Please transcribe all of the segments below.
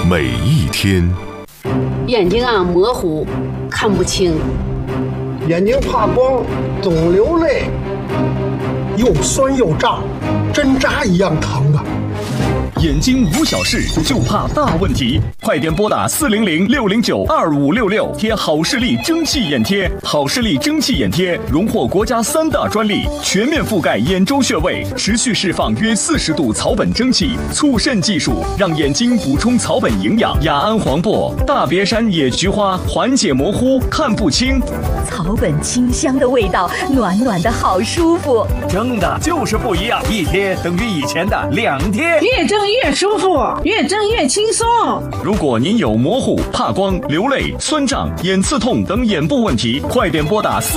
每一天。 眼睛模糊，看不清， 眼睛怕光，总流泪，又酸又胀，针扎一样疼啊！ 眼睛无小事，就怕大问题。快点拨打400-609-2566，贴好视力蒸汽眼贴。好视力蒸汽眼贴荣获国家3大专利，全面覆盖眼周穴位，持续释放约40度草本蒸汽，促渗技术让眼睛补充草本营养。雅安黄柏、大别山野菊花缓解模糊，看不清。 草本清香的味道，暖暖的好舒服。 蒸的就是不一样，一贴等于以前的2贴。 越蒸越舒服，越蒸越轻松。 如果您有模糊、怕光、流泪、酸胀、眼刺痛等眼部问题，快点拨打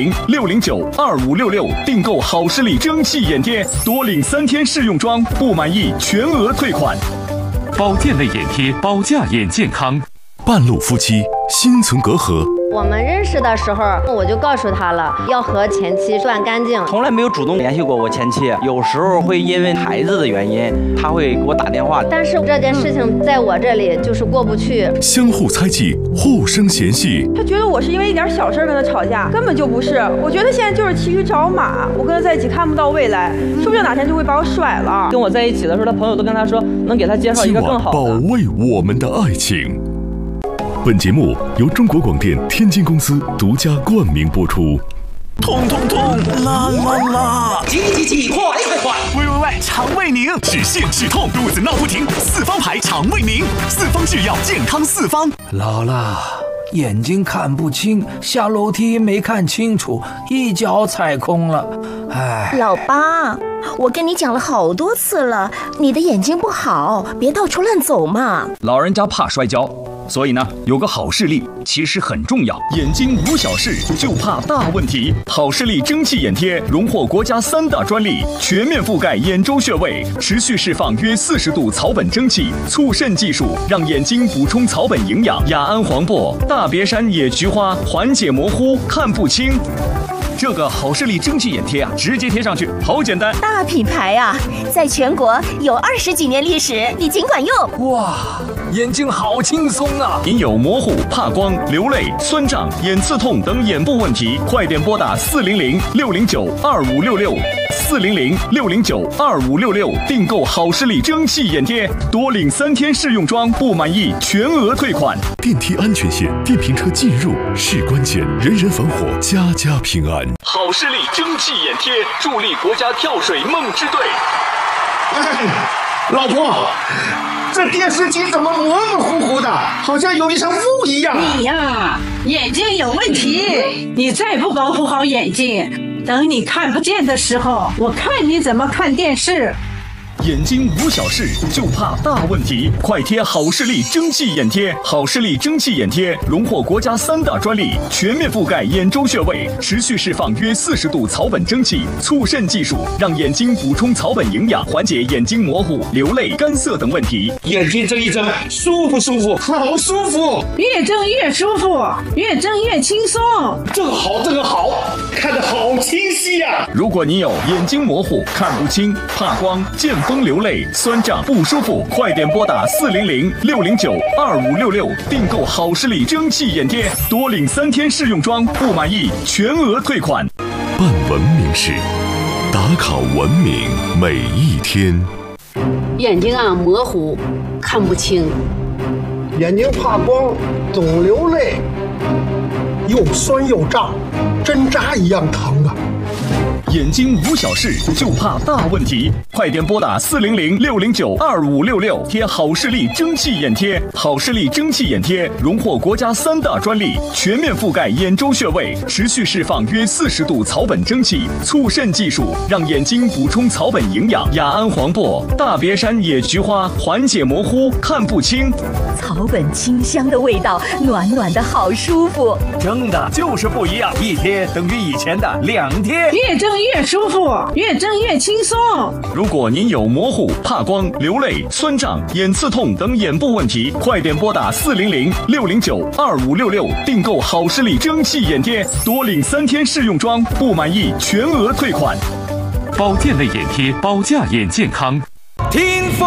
400-609-2566，订购好视力蒸汽眼贴，多领3天试用装，不满意全额退款。 保健类眼贴，保驾眼健康。 半路夫妻心存隔阂。 我们认识的时候，我就告诉他了，要和前妻断干净。 从来没有主动联系过我前妻，有时候会因为孩子的原因，他会给我打电话。 但是这件事情在我这里就是过不去。 相互猜忌，互生嫌隙。 他觉得我是因为一点小事跟他吵架，根本就不是。我觉得现在就是骑驴找马，我跟他在一起看不到未来，说不定哪天就会把我甩了。 跟我在一起的时候，他朋友都跟他说，能给他介绍一个更好的。 保卫我们的爱情。本节目由中国广电天津公司独家冠名播出。 痛痛痛，啦啦啦！急，快！喂，肠胃宁，止泻止痛，肚子闹不停，四方牌肠胃宁，四方制药，健康四方。 老了，眼睛看不清，下楼梯没看清楚，一脚踩空了。哎， 老八，我跟你讲了好多次了，你的眼睛不好，别到处乱走嘛。 老人家怕摔跤。所以呢，有个好视力其实很重要。眼睛无小事，就怕大问题。好视力蒸汽眼贴荣获国家3大专利，全面覆盖眼周穴位，持续释放约40度草本蒸汽，促渗技术让眼睛补充草本营养。雅安黄柏、大别山野菊花缓解模糊，看不清。这个好视力蒸汽眼贴直接贴上去，好简单。 大品牌在全国有20几年历史，你尽管用。 哇，眼睛好轻松啊！ 您有模糊、怕光、流泪、酸胀、眼刺痛等眼部问题，快点拨打400-609-2566，400-609-2566，订购好视力蒸汽眼贴，多领3天试用装，不满意全额退款。 电梯安全线，电瓶车进入是关键，人人防火，家家平安。 好视力蒸汽眼贴，助力国家跳水梦之队。 老婆，这电视机怎么模模糊糊的，好像有一层雾一样。 你呀，眼睛有问题，你再不保护好眼睛，等你看不见的时候，我看你怎么看电视。 眼睛无小事，就怕大问题。快贴好视力蒸汽眼贴。好视力蒸汽眼贴荣获国家3大专利，全面覆盖眼周穴位，持续释放约40度草本蒸汽，促渗技术让眼睛补充草本营养，缓解眼睛模糊、流泪、干涩等问题。 眼睛睁一睁，舒不舒服？好舒服！ 越睁越舒服，越睁越轻松。 这个好，看得好清晰呀！ 如果你有眼睛模糊、看不清、怕光、见风流泪、酸胀不舒服，快点拨打400-609-2566，订购好视力蒸汽眼贴，多领3天试用装，不满意全额退款。 办文明事，打卡文明每一天。 眼睛模糊，看不清， 眼睛怕光，总流泪，又酸又胀，针扎一样疼啊！ 眼睛无小事，就怕大问题。快点拨打400-609-2566，贴好视力蒸汽眼贴。好视力蒸汽眼贴荣获国家3大专利，全面覆盖眼周穴位，持续释放约40度草本蒸汽，促渗技术让眼睛补充草本营养。雅安黄柏、大别山野菊花缓解模糊，看不清。 草本清香的味道，暖暖的好舒服。 蒸的就是不一样，一贴等于以前的2贴。 越蒸越舒服，越蒸越轻松。 如果您有模糊、怕光、流泪、酸胀、眼刺痛等眼部问题，快点拨打400-609-2566，订购好视力蒸汽眼贴，多领3天试用装，不满意全额退款。 保健类眼贴，保驾眼健康。 听风。